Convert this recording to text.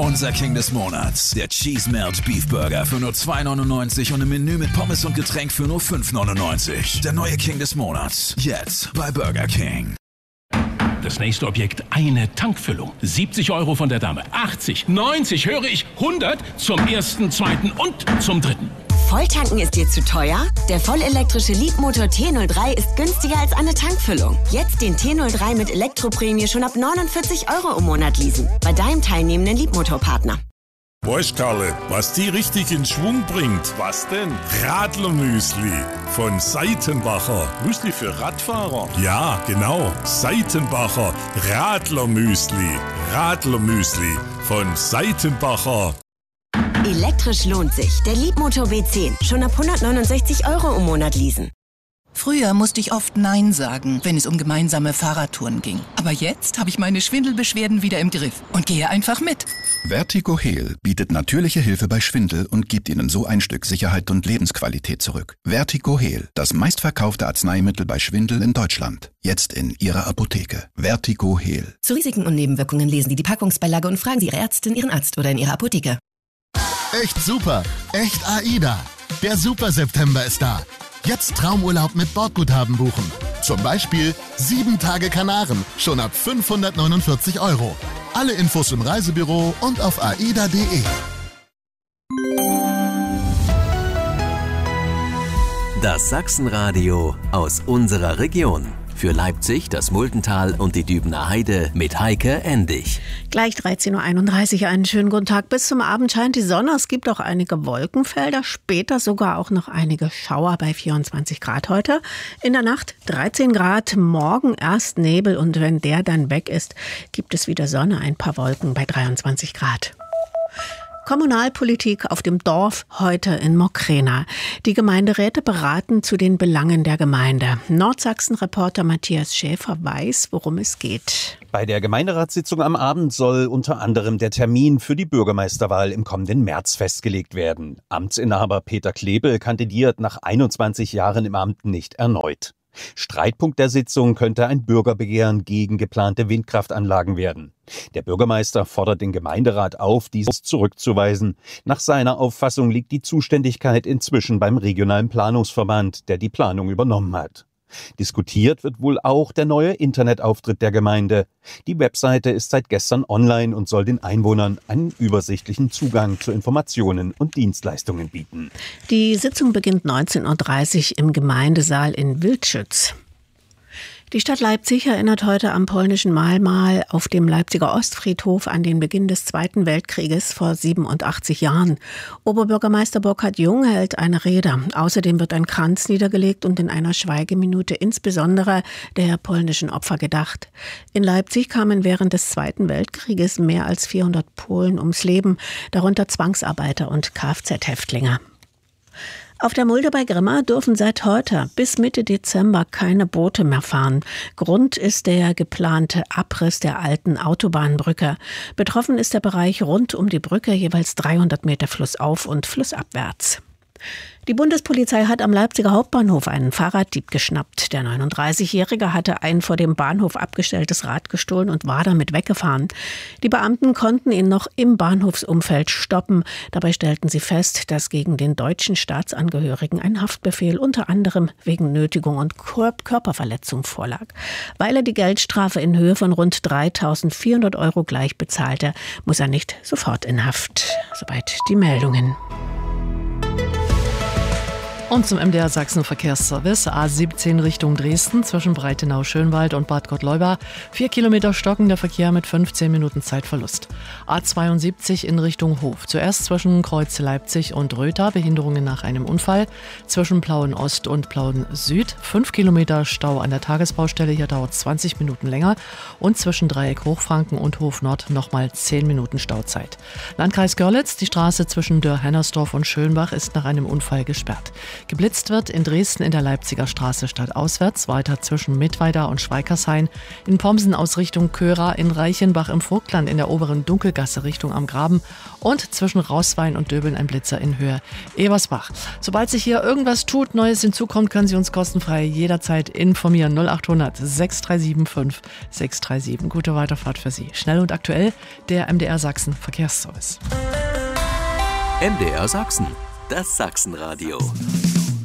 Unser King des Monats. Der Cheese Melt Beef Burger für nur 2,99 und im Menü mit Pommes und Getränk für nur 5,99. Der neue King des Monats. Jetzt bei Burger King. Das nächste Objekt, eine Tankfüllung. 70 € von der Dame. 80, 90, höre ich, 100 zum ersten, zweiten und zum dritten. Volltanken ist dir zu teuer? Der vollelektrische Leapmotor T03 ist günstiger als eine Tankfüllung. Jetzt den T03 mit Elektroprämie schon ab 49 € im Monat leasen. Bei deinem teilnehmenden Leapmotor-Partner. Weißt, Karle, was die richtig in Schwung bringt? Was denn? Radlermüsli von Seitenbacher. Müsli für Radfahrer? Ja, genau. Seitenbacher Radlermüsli. Radlermüsli von Seitenbacher. Elektrisch lohnt sich. Der Leapmotor B10. Schon ab 169 € im Monat leasen. Früher musste ich oft Nein sagen, wenn es um gemeinsame Fahrradtouren ging. Aber jetzt habe ich meine Schwindelbeschwerden wieder im Griff und gehe einfach mit. Vertigo Heal bietet natürliche Hilfe bei Schwindel und gibt Ihnen so ein Stück Sicherheit und Lebensqualität zurück. Vertigo Heal, das meistverkaufte Arzneimittel bei Schwindel in Deutschland. Jetzt in Ihrer Apotheke. Vertigo Heal. Zu Risiken und Nebenwirkungen lesen Sie die Packungsbeilage und fragen Sie Ihre Ärztin, Ihren Arzt oder in Ihrer Apotheke. Echt super, echt AIDA. Der Super September ist da. Jetzt Traumurlaub mit Bordguthaben buchen. Zum Beispiel 7 Tage Kanaren, schon ab 549 €. Alle Infos im Reisebüro und auf aida.de. Das Sachsenradio aus unserer Region. Für Leipzig, das Multental und die Dübener Heide mit Heike Endig. Gleich 13.31 Uhr, einen schönen guten Tag. Bis zum Abend scheint die Sonne. Es gibt auch einige Wolkenfelder, später sogar auch noch einige Schauer bei 24 Grad heute. In der Nacht 13 Grad, morgen erst Nebel und wenn der dann weg ist, gibt es wieder Sonne, ein paar Wolken bei 23 Grad. Kommunalpolitik auf dem Dorf heute in Mokraena. Die Gemeinderäte beraten zu den Belangen der Gemeinde. Nordsachsen-Reporter Matthias Schäfer weiß, worum es geht. Bei der Gemeinderatssitzung am Abend soll unter anderem der Termin für die Bürgermeisterwahl im kommenden März festgelegt werden. Amtsinhaber Peter Klebel kandidiert nach 21 Jahren im Amt nicht erneut. Streitpunkt der Sitzung könnte ein Bürgerbegehren gegen geplante Windkraftanlagen werden. Der Bürgermeister fordert den Gemeinderat auf, dieses zurückzuweisen. Nach seiner Auffassung liegt die Zuständigkeit inzwischen beim regionalen Planungsverband, der die Planung übernommen hat. Diskutiert wird wohl auch der neue Internetauftritt der Gemeinde. Die Webseite ist seit gestern online und soll den Einwohnern einen übersichtlichen Zugang zu Informationen und Dienstleistungen bieten. Die Sitzung beginnt 19.30 Uhr im Gemeindesaal in Wildschütz. Die Stadt Leipzig erinnert heute am polnischen Mahlmal auf dem Leipziger Ostfriedhof an den Beginn des Zweiten Weltkrieges vor 87 Jahren. Oberbürgermeister Burkhard Jung hält eine Rede. Außerdem wird ein Kranz niedergelegt und in einer Schweigeminute insbesondere der polnischen Opfer gedacht. In Leipzig kamen während des Zweiten Weltkrieges mehr als 400 Polen ums Leben, darunter Zwangsarbeiter und Kfz-Häftlinge. Auf der Mulde bei Grimma dürfen seit heute bis Mitte Dezember keine Boote mehr fahren. Grund ist der geplante Abriss der alten Autobahnbrücke. Betroffen ist der Bereich rund um die Brücke, jeweils 300 Meter flussauf und flussabwärts. Die Bundespolizei hat am Leipziger Hauptbahnhof einen Fahrraddieb geschnappt. Der 39-Jährige hatte ein vor dem Bahnhof abgestelltes Rad gestohlen und war damit weggefahren. Die Beamten konnten ihn noch im Bahnhofsumfeld stoppen. Dabei stellten sie fest, dass gegen den deutschen Staatsangehörigen ein Haftbefehl unter anderem wegen Nötigung und Körperverletzung vorlag. Weil er die Geldstrafe in Höhe von rund 3.400 € gleich bezahlte, muss er nicht sofort in Haft. Soweit die Meldungen. Und zum MDR Sachsen Verkehrsservice, A17 Richtung Dresden zwischen Breitenau-Schönwald und Bad Gottleuba. 4 Kilometer stockender Verkehr mit 15 Minuten Zeitverlust. A72 in Richtung Hof. Zuerst zwischen Kreuz Leipzig und Rötha, Behinderungen nach einem Unfall. Zwischen Plauen Ost und Plauen Süd. 5 Kilometer Stau an der Tagesbaustelle, hier dauert 20 Minuten länger. Und zwischen Dreieck Hochfranken und Hof Nord nochmal 10 Minuten Stauzeit. Landkreis Görlitz, die Straße zwischen Dörr-Hennersdorf und Schönbach ist nach einem Unfall gesperrt. Geblitzt wird in Dresden in der Leipziger Straße stadtauswärts, weiter zwischen Mittweida und Schweikershain, in Pomsen aus Richtung Köra, in Reichenbach im Vogtland in der oberen Dunkelgasse Richtung am Graben und zwischen Rauswein und Döbeln ein Blitzer in Höhe Ebersbach. Sobald sich hier irgendwas tut, Neues hinzukommt, können Sie uns kostenfrei jederzeit informieren. 0800 637 5637. Gute Weiterfahrt für Sie. Schnell und aktuell, der MDR Sachsen Verkehrsservice. MDR Sachsen, das Sachsenradio.